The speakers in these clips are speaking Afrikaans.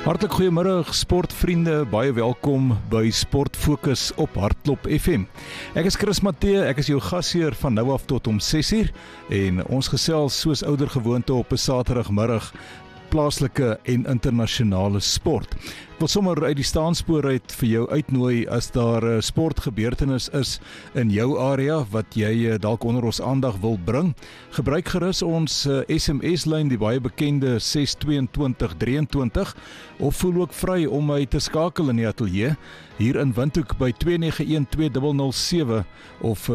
Hartlik goeiemiddag sportvriende, baie welkom by Sport Fokus op Hartklop FM. Ek is Chris Matthee, ek is jou gasheer van nou af tot om 6uur en ons gesels soos ouer gewoonte op 'n Saterdagmiddag plaaslike en internasionale sport. Ek wil sommer uit die staanspoor uit vir jou uitnooi as daar 'n sportgebeurtenis is in jou area wat jy dalk onder ons aandag wil bring. Gebruik gerus ons SMS-lyn, die baie bekende 62223, of voel ook vry om my te skakel in die ateljee hier in Windhoek by 2912007 of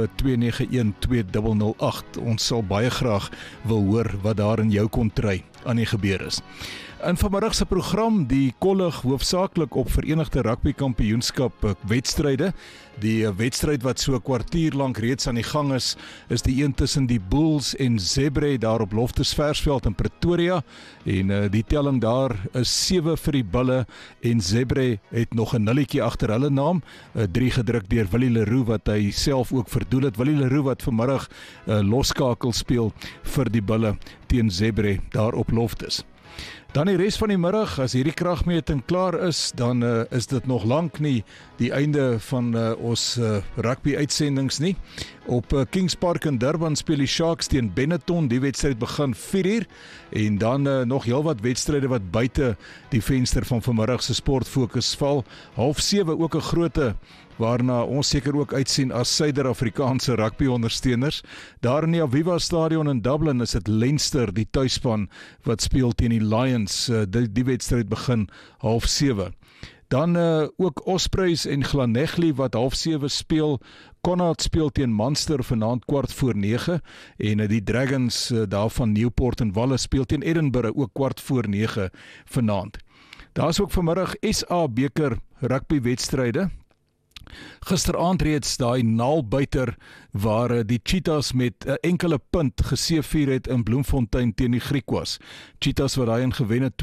2912008. Ons sal baie graag wil hoor wat daar in jou kontry aan die gebeur is. In vanmiddag se program die kollig hoofsaaklik op Verenigde Rugby Kampioenskap wedstryde. Die wedstryd wat so 'n kwartier lank reeds aan die gang is die een tussen die Bulls en Zebre daar op Loftusversveld in Pretoria. En die telling daar is 7 vir die Bulle en Zebre het nog 'n nulletjie agter hulle naam. 3 gedruk deur Willie Leroux wat hy self ook verdoel het. Willie Leroux wat vanmiddag loskakel speel vir die Bulle teen Zebre daar op Loftus. Dan die res van die middag, as hierdie kragmeting klaar is, dan is dit nog lank nie die einde van ons rugby uitsendings nie. Op Kings Park in Durban speel die Sharks teen Benetton, die wedstryd begin 4uur, en dan nog heelwat wedstryde wat buite die venster van vanmiddag se sportfokus val. 6:30 ook 'n groote waarna ons seker ook uitsien as Suider-Afrikaanse rugby-ondersteuners. Daar in die Aviva Stadion in Dublin is dit Leinster, die tuisspan, wat speel teen die Lions. Die wedstryd begin 6:30. Dan ook Ospreys en Llanelli wat 7:30 speel. Connacht speel teen Munster vanaand 9:15 en die Dragons daar van Newport en Walle speel teen Edinburgh ook 9:15 vanaand. Daar is ook vanmiddag SA beker rugby wedstryde. Gisteraand reeds daai naalbuiter waar die Cheetahs met 'n enkele punt geseëvier het in Bloemfontein teen die Griquas. Cheetahs wat daai in gewen het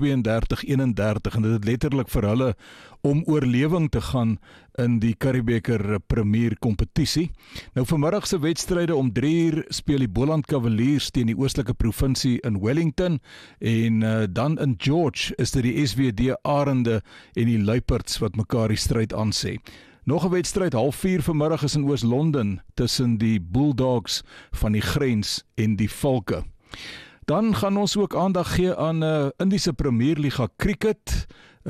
32-31 en dit het letterlik vir hulle om oorlewing te gaan in die Curriebeeker Premier kompetisie. Nou vanmiddag se wedstryde om 3uur speel die Boland Cavaliers teen die Oostelike Provinsie in Wellington en dan in George is dit die SWD Arende en die Luiperds wat mekaar die stryd aansê. Nog 'n wedstryd 3:30 vanmiddag is in Oos-London tussen die Bulldogs van die Grens en die Valke. Dan gaan ons ook aandag gee aan Indiese Premierliga cricket.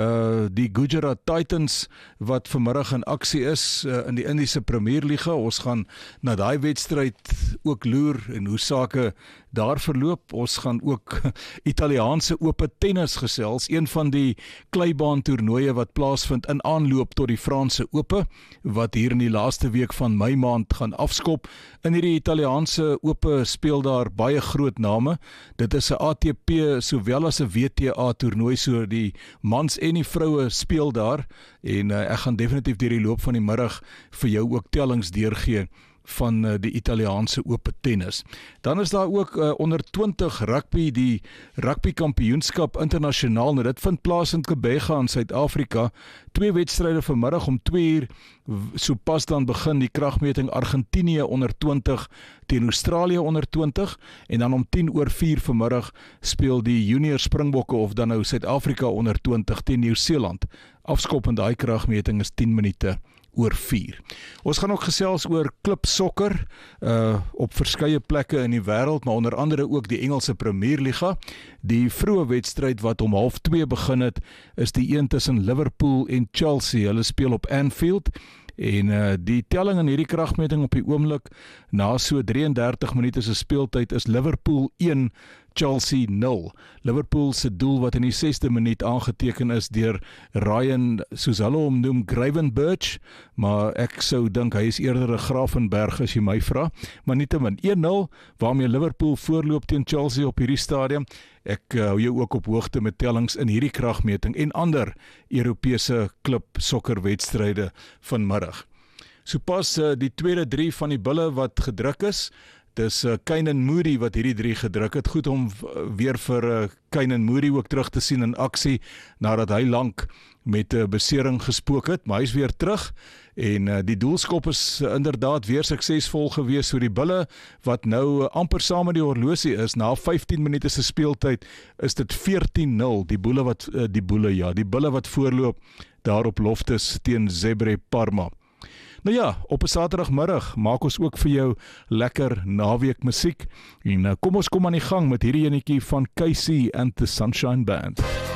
Die Gujarat Titans wat vanmiddag in aksie is in die Indiese Premierliga. Ons gaan na daai wedstryd ook loer en hoe sake daar verloop. Ons gaan ook Italiaanse ope tennis gesels, een van die kleibaan toernooie wat plaasvind in aanloop tot die Franse ope, wat hier in die laaste week van Mei maand gaan afskop. In hierdie Italiaanse ope speel daar baie groot name. Dit is 'n ATP sowel as 'n WTA toernooi, so die mans en die vroue speel daar en ek gaan definitief deur die loop van die middag vir jou ook tellings deurgee van die Italiaanse ope tennis. Dan is daar ook onder 20 rugby, die rugby kampioenskap internasionaal. Nou dit vind plaas in Kebega in Suid-Afrika. 2 wedstryde vanmiddag om 2uur, sopas dan begin die kragmeting Argentinië onder 20 teen Australië onder 20 en dan om 4:10 vanmiddag speel die junior Springbokke of dan nou Suid-Afrika onder 20 teen Nieu-Seeland. Afskop in daai kragmeting is 10 minute oor 4. Ons gaan ook gesels oor klipsokker op verskeie plekke in die wêreld, maar onder andere ook die Engelse Premierliga. Die vroeë wedstryd wat om 2:30 begin het, is die een tussen Liverpool en Chelsea. Hulle speel op Anfield. En die telling in hierdie kragmeting op die oomblik, na so 33 minute se speeltyd, is Liverpool 1, Chelsea 0. Liverpool se doel wat in die 6de minuut aangeteken is deur Ryan, soos hulle hom noem, Gravenberch, maar ek sou dink hy is eerder 'n Gravenberg as jy my vra, maar nietemin 1-0 waarmee Liverpool voorloop teen Chelsea op hierdie stadium. Ek hou jou ook op hoogte met tellings in hierdie kragmeting en ander Europese klip sokkerwedstryde vanmiddag. Sopas die tweede 3 van die Bulle wat gedruk is, Dis Keinan Moody wat hierdie 3 gedruk het. Goed om weer vir Keinan Moody ook terug te sien in aksie, nadat hy lank met 'n besering gespook het, maar hy is weer terug. En die doelskop is inderdaad weer suksesvol gewees, so die Bulle wat nou amper saam met die horlosie is, na 15 minute se speeltyd is dit 14-0, die Bulle wat voorloop daar op Loftus teen Zebre Parma. Nou ja, op 'n Saterdagmiddag maak ons ook vir jou lekker naweek musiek en kom aan die gang met hierdie enetjie van KC and the Sunshine Band.